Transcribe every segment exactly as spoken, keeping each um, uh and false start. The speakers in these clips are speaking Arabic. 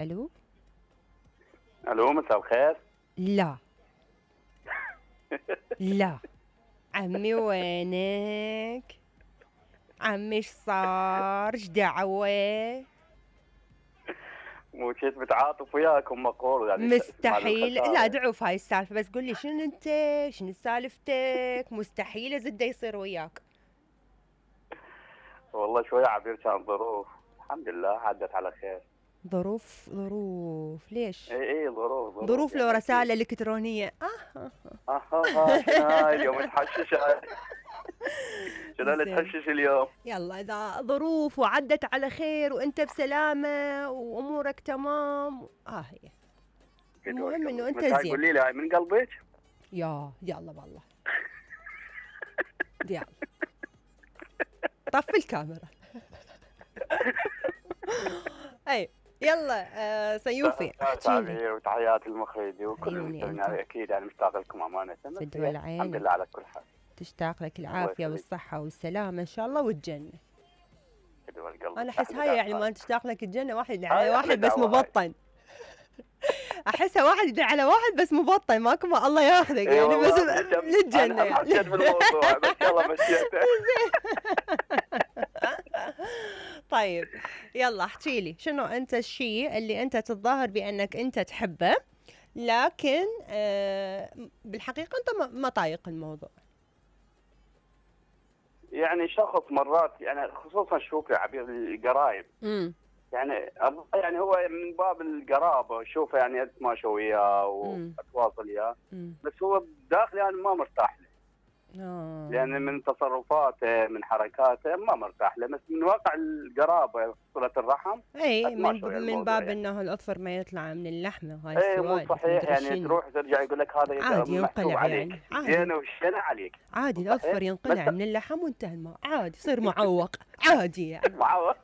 ألو. الو مساء الخير. لا لا عمي وينك؟ عمي ايش صار؟ ايش دعوة؟ مو كنت متعاطف وياكم مقول يعني مع مستحيل، لا الخساره. دعوا في هاي السالفة، بس قولي شنو انت، شنو سالفتك؟ مستحيل زد يصير وياك. والله شويه عبير كان ظروف، الحمد لله عدت على خير. ظروف ظروف ليش؟ اي اي ظروف ظروف ظروف لو يعني رسائل اكيد. الكترونية اه اه اه ها ها شنو هاي اليوم تحشش هاي؟ شنو اللي زين. تحشش اليوم؟ يلا اذا ظروف وعدت على خير وانت بسلامة وامورك تمام اه هي قدوة المهم انه قلبك، انت بس هاي زين. قولي لي هاي من قلبك؟ يا يلا والله. يلا طفي الكاميرا. اي يلا آه سيوفي تحيات احكي لي. عبير وتحيات المخرج وكل عيوني المستمعين، انت، اكيد يعني مشتاق لكم امانه، بس فدوى إيه، الحمد العين، لله على كل حال. تشتاق لك الله العافية يخليك. والصحة والسلامة ان شاء الله والجنة. قدوة القلب انا احس احلى هاي يعني دعوه ما هاي. تشتاق لك الجنة واحد على هاي احلى واحد بس دعوه هاي. مبطن. احسها واحد يدعي على واحد بس مبطن، ماكو ما الله ياخذك اي يعني بس والله بجد للجنة انا هم يعني. حسيت بالموضوع بس يلا مشيته. طيب يلا احكي لي شنو انت الشيء اللي انت تتظاهر بانك انت تحبه، لكن آه بالحقيقة انت ما ما طايق الموضوع. يعني شخص مرات يعني خصوصا شوف يا عبير القرايب، امم يعني أب- يعني هو من باب القرابه شوفه يعني اتماشى وياه امم واتواصل وياه، امم بس هو بداخلي انا ما مرتاح له، اه لان من تصرفاته من حركاته ما مرتاح له، بس من واقع القرابه صله الرحم اي من اتماشى ب- ويا من الموضوع باب يعني. انه الاظفر ما يطلع من اللحمة، وهاي ايه مو السوالف صحيح، مدري يعني شنو. تروح ترجع يقول لك هذا يد- عادي محسوب ينقلع عليك، يعني عادي. زين وشنا عليك. عادي الاظفر صحيح بس ينقلع من اللحم وانتهى الماء، عادي يصير معوق عادي يعني. معوض.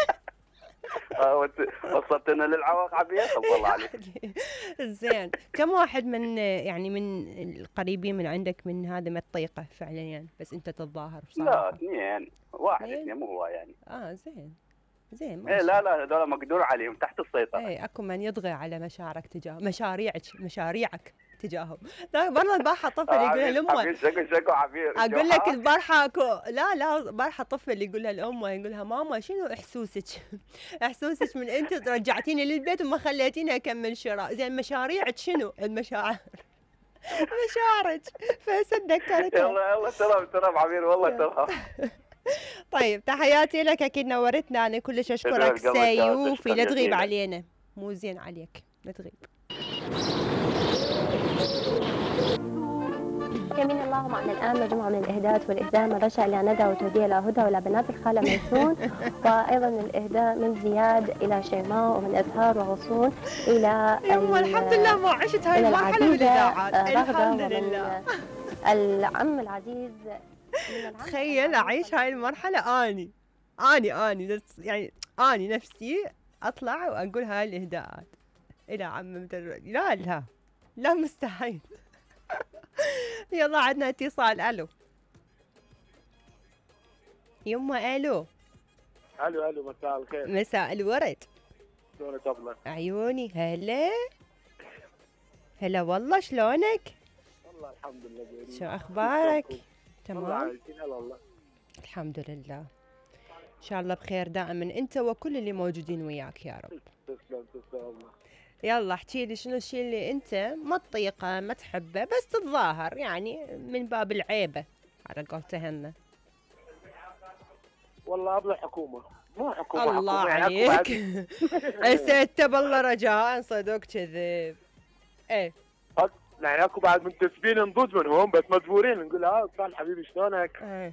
وصلتنا للعواق عبير، خلص الله عليك. عادي. زين كم واحد من يعني من القريبين من عندك من هذا ما تطيقه فعليا يعني، بس انت تتظاهر لا بصراحة؟ اثنين، واحد اثنين؟ اثنين مو هو يعني. اه زين. زين ايه ماشي. لا لا هذول مقدور عليهم تحت السيطرة. اي اكو من يطغى على مشاعرك تجاه مشاريعك مشاريعك تجاههم. لا والله البارحة آه طفل يقولها عبير لامه. عبير شكو شكو عبير اقول لك الجوحات. البارحة اكو لا لا البارحة طفل يقولها لامه، يقولها ماما شنو احسوسك؟ احسوسك من انت رجعتيني للبيت وما خليتيني اكمل شراء، زين مشاريعك شنو؟ المشاعر. مشاعرك فسدكرتها. يلا يلا ترى ترى عبير والله ترى. طيب تحياتي لك، اكيد نورتنا، انا كلش اشكرك يدور قلبك يا ولد، سيوفي، شكرا لا تغيب جزيلا. علينا، مو زين عليك لا تغيب. يمين الله معنا الآن مجموعة من الإهداءات والإهداء من رشا إلى ندى وتوديع إلى هدى وإلى بنات الخالة ميسون، وأيضا الإهداء من زياد إلى شيماء، ومن أزهار وغصون إلى يما الحمد لله ما عشت هاي المرحلة من الإذاعات الحمد لله. العم العزيز. تخيل أعيش هاي المرحلة أني أني أني يعني أني نفسي أطلع وأقول هاي الإهداءات إلى عم مدر... لا لا لا مستحيل. يلا عندنا اتصال. ألو يما. ألو الو الو مساء الخير. مساء الورد. شلونك افضل؟ عيوني هلا هلا والله شلونك؟ والله الحمد لله زين. شو أخبارك؟ والله تمام عايشين هلا والله. الحمد لله، إن شاء الله بخير دائما أنت وكل اللي موجودين وياك يا رب. تسلم تسلم والله. يلا احكي لي شنو الشيء اللي أنت ما تطيقه ما تحبه بس تتظاهر يعني من باب العيبة على قولتهن. والله ابو الحكومه مو حكومه الله حكومة. عليك. يعني أسدت بالله رجاء صدق كذب. ايه أكو يعني اكو بعد منتسبين نضج منهم بس مجبورين نقول ها صال حبيبي شلونك؟ ايه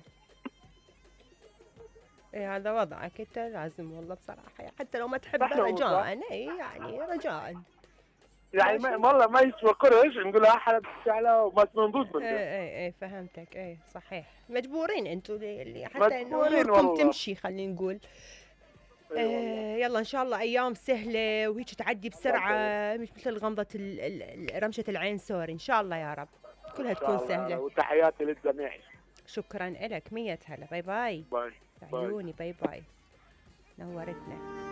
ايه هذا وضعك انت لازم والله بصراحة، حتى لو ما تحبه صح لو رجاء ايه يعني رجاء. يعني ما والله ما يسوى قرش نقول ها حلب على بس نضج منهم. ايه ايه ايه فهمتك. ايه صحيح مجبورين انتوا اللي حتى انه مجبورين اموركم والله. تمشي خلينا نقول. أي والله. آه يلا ان شاء الله ايام سهله وهيك تعدي بسرعه، مش مثل غمضه ال- ال- رمشه العين سوري، ان شاء الله يا رب كلها إن شاء تكون الله. سهله. وتحياتي للجميع. شكرا لك مية هلا. باي باي. باي باي. عيوني باي باي. نورتنا.